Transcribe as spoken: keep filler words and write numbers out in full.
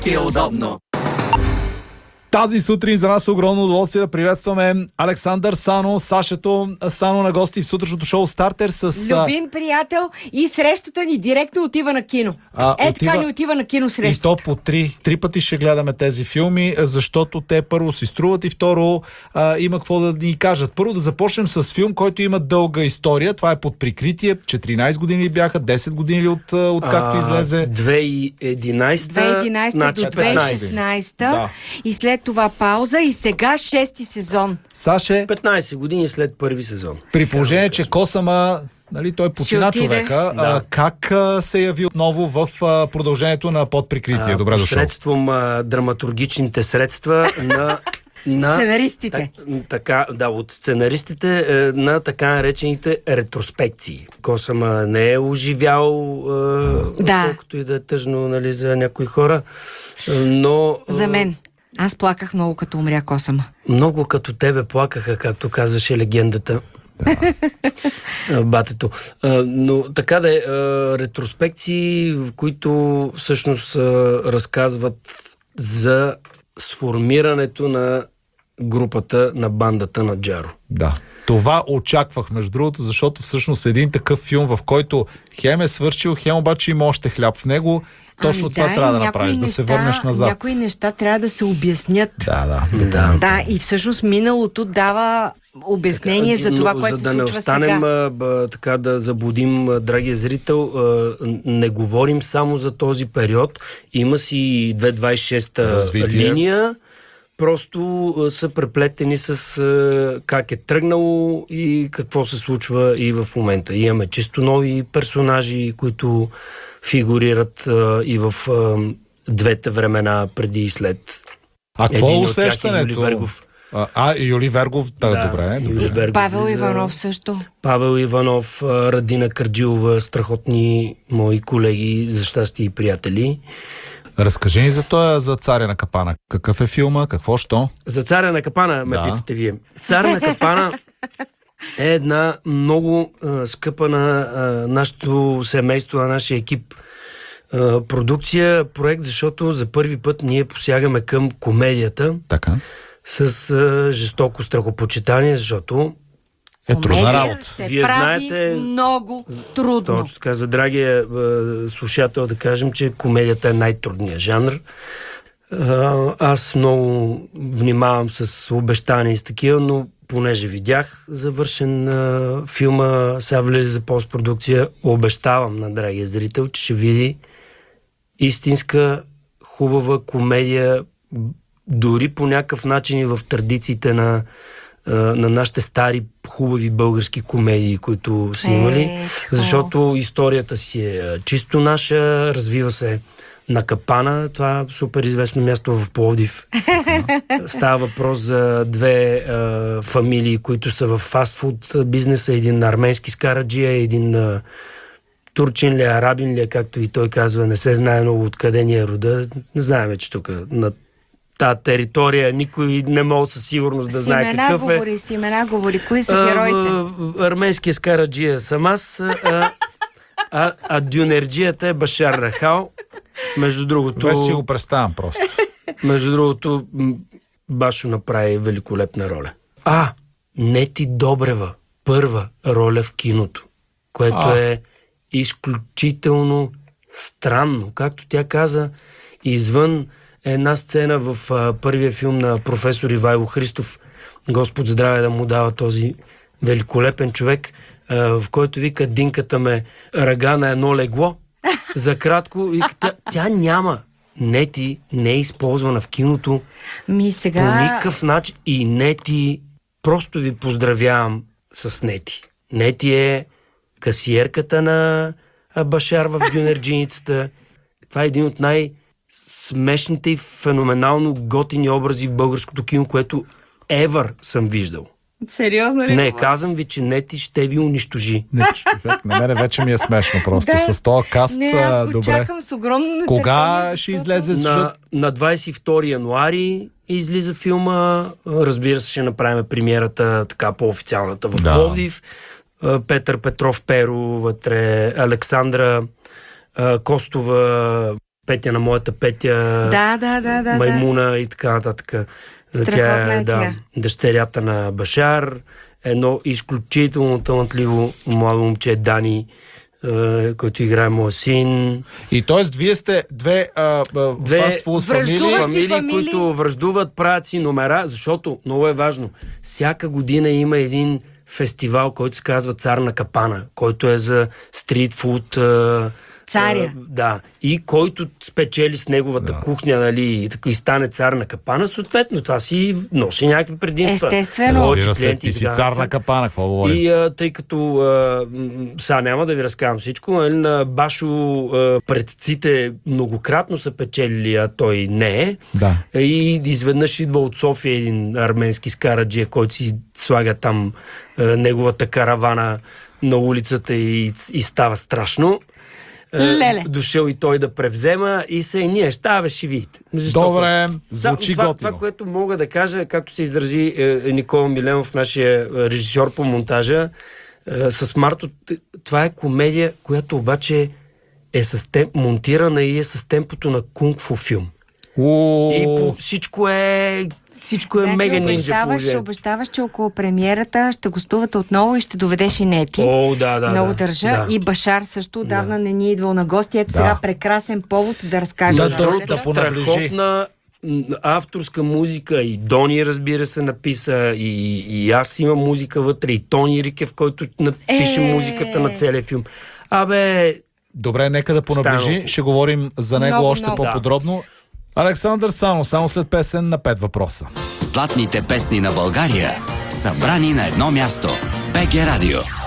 и удобно. Тази сутрин за нас е огромно удоволствие да приветстваме Александър Сано, Сашето Сано на гости в сутрешното шоу Стартер с... Любим приятел и срещата ни директно отива на кино. А, е, отива... така ни отива на кино среща. И то по три. Три пъти ще гледаме тези филми, защото те първо си струват и второ а, има какво да ни кажат. Първо да започнем с филм, който има дълга история. Това е Под прикритие. четиринайсет години ли бяха? десет години ли от, от както излезе? две хиляди и единайсета две хиляди и единайсета до две хиляди и шестнайсета. Да. И след това пауза и сега шести сезон. Саше, петнайсет години след първи сезон. при положение, че Косама, нали, той почина човека, да. а, как а, се яви отново в а, продължението на Под прикритие? Добре дошъл. Посредством а, драматургичните средства на... на сценаристите. Так, така, да, от сценаристите е, на така наречените ретроспекции. Косама не е оживял, е, да. колкото и да е тъжно, нали, за някои хора, но... За мен. Аз плаках много, като умря Косама. Много като тебе плакаха, както казваше легендата. Да. Батето. А, но така да е, ретроспекции, в които всъщност а, разказват за сформирането на групата, на бандата на Джаро. Да. Това очаквах, между другото, защото всъщност един такъв филм, в който хем е свършил, хем обаче има още хляб в него, точно ами това да, трябва да някои направиш, неща, да се върнеш назад. Някои неща трябва да се обяснят. Да, да. Да. Да, и всъщност миналото дава обяснение така, за това, което се случва сега. За да не останем а, б, така да заблудим а, драгия зрител, а, не говорим само за този период. Има си две хиляди двайсет и шеста линия, просто а, са преплетени с а, как е тръгнало и какво се случва и в момента. Имаме чисто нови персонажи, които фигурират а, и в а, двете времена, преди и след. А какво е Един усещането? А, а, Юли Вергов, да, да добре. добре. Вергов, Павел за... Иванов също. Павел Иванов, Радина Кърджилова, страхотни мои колеги, за щастие и приятели. Разкажи ни за този, за Царя на капана. Какъв е филма? Какво, що? За Царя на капана, ме да. питате вие. Цар на капана е една много а, скъпа на а, нашето семейство, на нашия екип а, продукция, проект, защото за първи път ние посягаме към комедията. Така. С а, жестоко страхопочитание, защото е трудна работа. Се Вие прави знаете много трудно. Точно така, за драгия а, слушател да кажем, че комедията е най-трудният жанр. А, аз много внимавам с обещания и с такива, но понеже видях завършен а, филма, сега влезе за постпродукция, обещавам на драгия зрител, че ще види истинска хубава комедия, дори по някакъв начин и в традициите на, на нашите стари хубави български комедии, които са имали. Е, защото историята си е чисто наша, развива се на Капана, това супер известно място в Пловдив. Става въпрос за две а, фамилии, които са в фастфуд бизнеса. Един арменски скараджия, един а, турчин ли, арабин ли, както и той казва, не се знае много откъде ни е рода. Знаем, че тук на тази територия никой не може със сигурност да с знае имена какъв говори, е. С имена говори, кои са героите? Арменския скараджия съм аз, а, а, а дюнерджията е Башар Рахал. Между другото... Вече си го представям просто. Между другото, Башо направи великолепна роля. А, Нети Добрева, първа роля в киното, което а. е изключително странно. Както тя каза, извън една сцена в а, първия филм на професор Ивайло Христов, Господ здраве да му дава този великолепен човек, а, в който вика: динката ме ръга на едно легло. За кратко, и тя, тя няма. Нети не е използвана в киното Ми сега... по никакъв начин. И Нети, просто ви поздравявам с Нети. Нети е касиерката на Башар в дюнерджиницата. Това е един от най-смешните и феноменално готини образи в българското кино, което ever съм виждал. Сериозно ли? Не, казвам ви, че Нети ще ви унищожи. Не, човек, на мене вече ми е смешно просто. Да. С този каст, Не, аз го добре. чакам с огромно Кога нетърпение, ще защото- излезе? На, Защото... на двадесет и втори януари излиза филма. Разбира се, ще направим премиерата, така по-официалната в Да. Пловдив. Петър Петров Перо вътре, Александра Костова, Петя на моята Петя, Да, да, да, да. Маймуна и така нататък. Тя е да, дъщерята на Башар, едно изключително талантливо младо момче Дани, е, който играе моя син. И т.е. вие сте две, а, а, две фастфуд фамилии, фамилии, фамилии, които връждуват, правят си номера, защото много е важно. Всяка година има един фестивал, който се казва Цар на капана, който е за стритфуд. Царя. Да. И който спечели с неговата да. кухня, нали, и, и стане цар на капана, съответно това си носи някакви предимства. Естествено. Разбира се, ти си цар на капана, какво говорим? И а, тъй като а, сега няма да ви разказвам всичко, нали, на Башо а, предците многократно са печелили, а той не е. Да. И изведнъж идва от София един арменски скараджия, който си слага там а, неговата каравана на улицата и, и става страшно. Леле. Дошъл и той да превзема и се ние ще ще видите. Защото, Добре, звучи това, готино. Това, което мога да кажа, както се изрази е, Никола Миленов, нашия режисьор по монтажа, е, с Марто, това е комедия, която обаче е с темп, монтирана и е с темпото на кунг-фу филм. О, И по, всичко е всичко е значи, мега нинджа обещаваш, положението. обещаваш, че около премиерата ще гостувате отново и ще доведеш и Нети. О, да, да, Много да, държа. да. И Башар също отдавна Да. не ни е идвал на гости. Ето Да. сега прекрасен повод да разкажеш. Да, за да, ролята. да понаближи. Страхотна м, авторска музика и Дони, разбира се, написа и, и аз имам музика вътре и Тони Рикев, който напише Е. музиката на целия филм. Абе, добре, нека да понаближи. Стано. Ще говорим за него Много, още много. по-подробно. Александър Санов, само след песен на пет въпроса. Златните песни на България, събрани на едно място. БГ Радио.